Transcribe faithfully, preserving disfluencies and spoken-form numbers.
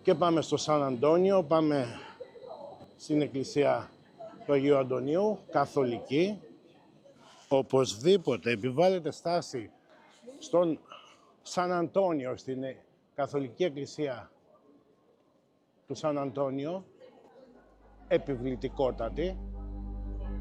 Και πάμε στο Σαν Αντώνιο, πάμε στην εκκλησία του Αγίου Αντωνίου, καθολική. Οπωσδήποτε επιβάλλεται στάση στον Σαν Αντώνιο, στην καθολική εκκλησία του Σαν Αντώνιο, επιβλητικότατη.